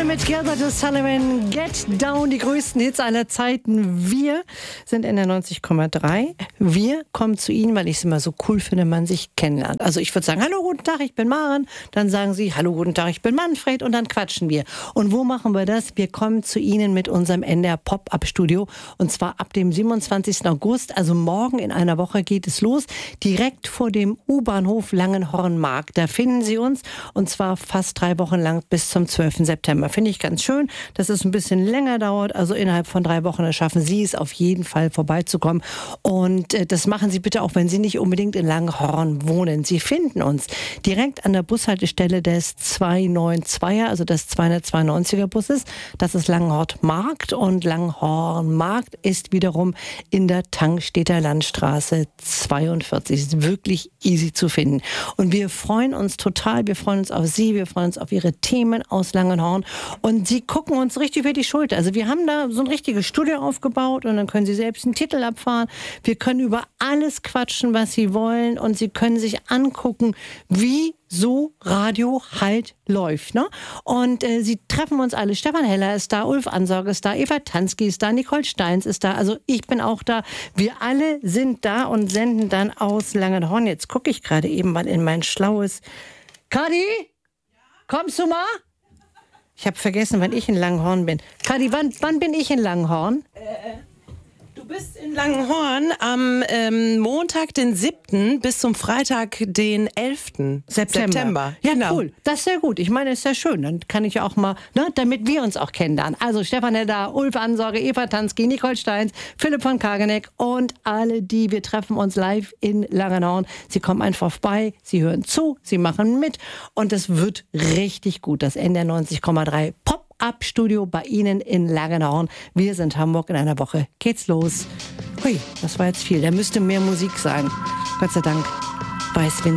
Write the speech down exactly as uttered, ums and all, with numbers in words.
mit Gilbert O'Sullivan, Get Down, die größten Hits aller Zeiten. Wir sind in der neunzig Komma drei. Wir kommen zu Ihnen, weil ich es immer so cool finde, man sich kennenlernt. Also ich würde sagen, hallo, guten Tag, ich bin Maren. Dann sagen Sie, hallo, guten Tag, ich bin Manfred. Und dann quatschen wir. Und wo machen wir das? Wir kommen zu Ihnen mit unserem N D R Pop-Up-Studio. Und zwar ab dem siebenundzwanzigsten August, also morgen in einer Woche geht es los. Direkt vor dem U-Bahnhof Langenhornmarkt. Da finden Sie uns. Und zwar fast drei Wochen lang bis zum zwölften September. Finde ich ganz schön, dass es ein bisschen länger dauert. Also innerhalb von drei Wochen, da schaffen Sie es auf jeden Fall vorbeizukommen. Und äh, das machen Sie bitte auch, wenn Sie nicht unbedingt in Langenhorn wohnen. Sie finden uns direkt an der Bushaltestelle des zweihundertzweiundneunziger, also des zweihundertzweiundneunziger Busses. Das ist Langenhornmarkt. Und Langenhornmarkt ist wiederum in der Tangstedter Landstraße zweiundvierzig. Ist wirklich easy zu finden. Und wir freuen uns total. Wir freuen uns auf Sie. Wir freuen uns auf Ihre Themen aus Langenhorn. Und Sie gucken uns richtig über die Schulter. Also wir haben da so ein richtiges Studio aufgebaut und dann können Sie selbst einen Titel abfahren. Wir können über alles quatschen, was Sie wollen. Und Sie können sich angucken, wie so Radio halt läuft. Ne? Und äh, Sie treffen uns alle. Stefan Heller ist da, Ulf Ansorge ist da, Eva Tansky ist da, Nicole Steins ist da. Also ich bin auch da. Wir alle sind da und senden dann aus Langenhorn. Jetzt gucke ich gerade eben mal in mein schlaues... Kadi? Kommst du mal? Ich habe vergessen, wann ich in Langenhorn bin. Kadi, wann, wann bin ich in Langenhorn? Äh, du bist in Langenhorn am ähm, Montag, den siebten bis zum Freitag, den elften September. September. Ja, genau. Cool. Das ist sehr gut. Ich meine, das ist ja schön. Dann kann ich ja auch mal, ne, damit wir uns auch kennenlernen. Also Stefan Hedda, Ulf Ansorge, Eva Tansky, Nicole Steins, Philipp von Kageneck und alle die. Wir treffen uns live in Langenhorn. Sie kommen einfach vorbei, Sie hören zu, Sie machen mit und es wird richtig gut. Das N D R neunzig Komma drei Pop-Up-Studio bei Ihnen in Langenhorn. Wir sind Hamburg. In einer Woche geht's los. Hui, das war jetzt viel. Da müsste mehr Musik sein. Gott sei Dank weiß Vincent.